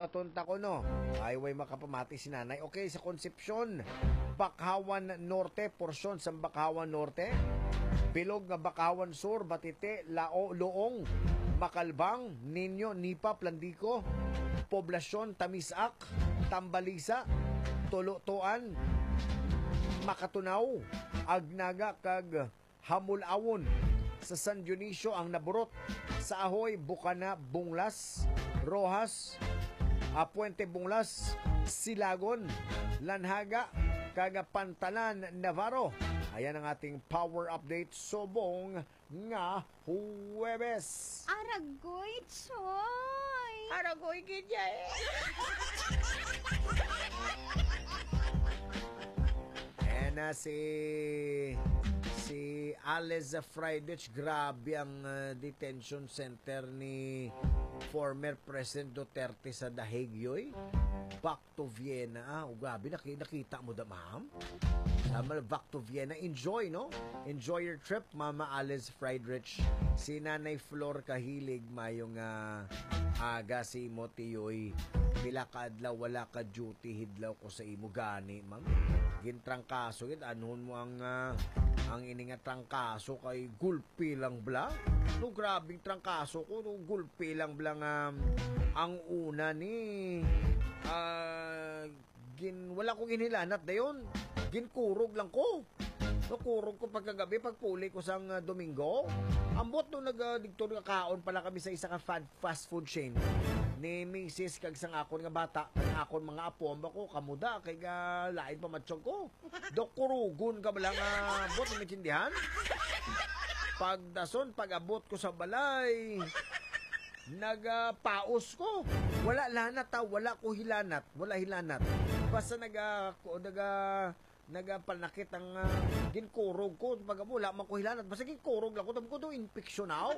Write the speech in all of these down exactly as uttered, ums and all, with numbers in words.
patunta ko no. Ay way makapamati si nanay. Okay, sa Concepcion, Bakawan Norte, porsyon sa Bakawan Norte. Bilog nga Bakawan Sur, Batite, Lao, Loong, Makalbang, Ninyo, Nipa, Plandico, Poblasyon, Tamisak, Tambalisa, Tulutuan, Makatunaw, Agnaga, kag Hamulawon. Sa San Dionisio ang naburot. Sa Ahoy, Bukana, Bunglas, Rojas, uh, Puente Bunglas, Silagon, Lanhaga, kaga Pantalan, Navarro. Ayan ang ating power update subong nga Huwebes. Aragoy, Choy! Aragoy, kidya eh! Ayan na si... Si Ales Friedrich, grabe ang uh, detention center ni former President Duterte sa The Hague, yoy. Back to Vienna. Ah, oh, grabe, nakita mo da, ma'am? Tama, back to Vienna. Enjoy, no? Enjoy your trip, Mama Ales Friedrich. Si Nanay Flor Kahilig, mayong uh, aga si mo, tiyoy. Pila ka adlaw, wala ka duty, hidlaw ko sa imo gani, ma'am. Gintrang kaso, git, anuhon mo ang... Uh, ang iningat trangkaso kay gulpi lang bla. No, grabing trangkaso ko. No, gulpi lang bla nga ang una ni uh, gin, wala ko ginilanat na yun. Ginkurog lang ko. No, kurog ko pagkagabi, pagpuli ko sang uh, Domingo. Ambot no, nag-digtor uh, kaon pala kami sa isa ka fast food chain. Ni Missus kag sang akon nga bata, ang akon mga apo ko kamuda kay ga lain pa matsyog ko. Dok kurugon ka bala nga bot ni maintindihan. Pagdason pag-abot ko sa balay, nagapaos ko. Wala lanat ta, wala ko hilanat, wala hilanat. Basta naga ko naga nagapanakit ang uh, ginkurog ko pag wala man ko hilanat. Basta ginkurog lang ko tam ko do infection now.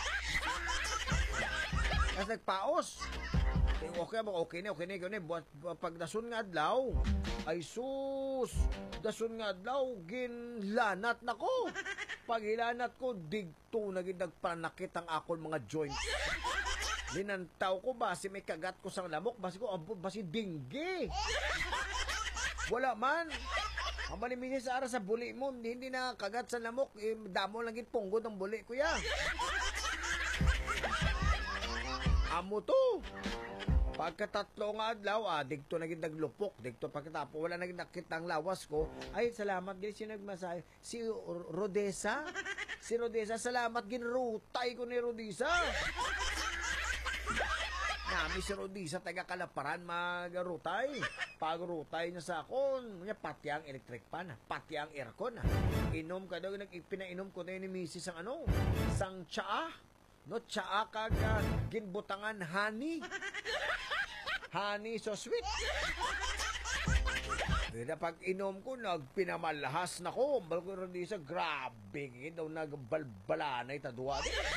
Kasi nagpaos. Okay, okay na, okay na, okay na. Pag dasun nga adlaw, ay sus, dasun nga adlaw, ginlanat na ko. Pag hilanat ko, digto na ginagpanakit ang akon mga joint. Linantaw ko, basi may kagat ko sa lamok, basi ko, basi dinggi. Wala man. Ang manimisis sa ara sa buli mo, hindi na kagat sa lamok, eh, damo lang punggod ang buli, kuya. Amo to. Pagkatatlo nga adlaw, ah, digto na gid naglupok, digto pagkatapo wala na nakita ang lawas ko. Ay, salamat gid si nagmasay. Si Rodessa, si Rodessa, salamat gid rutay ko ni Rodessa. Nami si Rodessa taga Kalaparan magarutay. Pag rutay niya sa akon, niya pati ang electric pan, pati ang aircon. Inom ka daw, pinainom ko na ni Missus ang ano, sang tsaa. No, tsaa kag uh, ginbutangan honey. Honey so sweet. Kaya pag inom ko, nagpinamalahas na ko. Balko rin di sa grabe. Daw nagbalbalanay tadwa.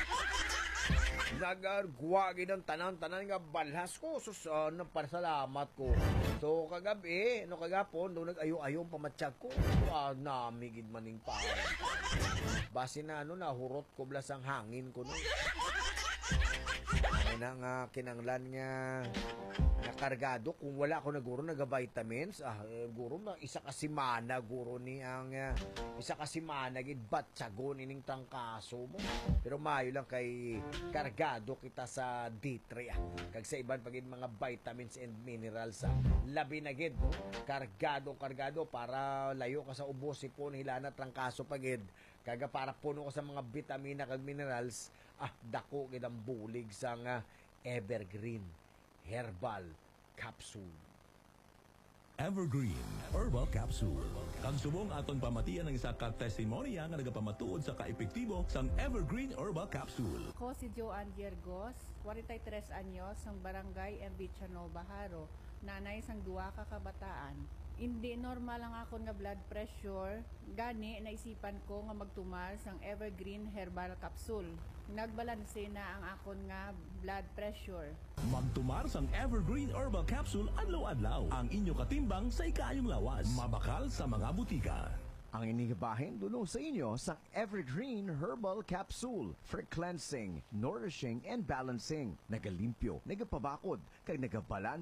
Nagarguwagi ng tanan-tanan nga balhas ko. Sus, uh, napasalamat ko. So, kagabi, no kagapon, doon nag-ayo-ayo pamatsyag ko. Ah, namigid maning pa. Basi na, ano, nahurot ko blas ang hangin ko, no. Ay na nga, kinanglan nga, nakargado. Kung wala ako na guro, naga-vitamins, ah, eh, guro, na, isa ka simana, guro ni ang, uh, isa ka simana, gid batsagon, ining tangkaso mo. Pero mayo lang kay kargado kita sa D three, ah. Kag sa iban pagid mga vitamins and minerals, ah. Labi na gid, no? Kargado, kargado, para layo ka sa ubos, sipon, hilana, trangkaso pagid. Kaga para puno ka sa mga vitamina kag minerals, ah, dako gid ang bulig sa uh, Evergreen Herbal Capsule. Evergreen Herbal Capsule. Kang subong aton pamatian ng isa ka testimonya nga nagapamatuod sa kaepektibo sang Evergreen Herbal Capsule. Ako si Joanne Diergos, forty-three anyos, ng Barangay Erbichano, Baharo, nanay sang duwa ka kabataan. Hindi normal ang akon nga blood pressure, gani naisipan ko nga magtumar sang Evergreen Herbal Capsule. Nagbalanse na ang akon nga blood pressure. Magtumar sang Evergreen Herbal Capsule adlaw-adlaw. Ang inyo katimbang sa ikayong lawas. Mabakal sa mga butika. Ang inigabahin dulong sa inyo sa Evergreen Herbal Capsule for cleansing, nourishing, and balancing. Nagalimpyo, nagapabakod, kag nagabalance